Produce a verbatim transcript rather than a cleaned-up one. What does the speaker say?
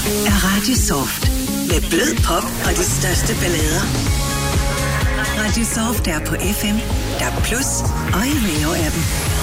er Radio Soft. Med blød pop og de største ballader. Radio Soft er på F M, der er Plus og i Radio-appen.